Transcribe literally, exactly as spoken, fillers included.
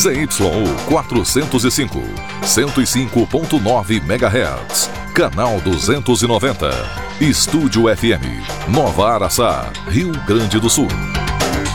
Z Y U quatrocentos e cinco, cento e cinco ponto nove megahertz. Canal duzentos e noventa. Estúdio F M, Nova Araçá, Rio Grande do Sul.